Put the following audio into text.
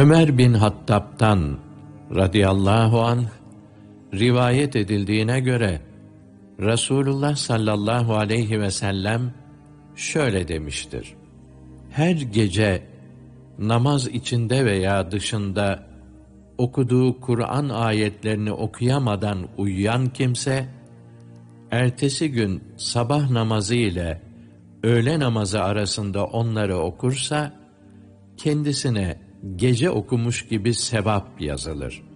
Ömer bin Hattab'tan radıyallahu anh rivayet edildiğine göre Resulullah sallallahu aleyhi ve sellem şöyle demiştir: her gece namaz içinde veya dışında okuduğu Kur'an ayetlerini okuyamadan uyuyan kimse, ertesi gün sabah namazı ile öğle namazı arasında onları okursa, kendisine gece okumuş gibi sevap yazılır.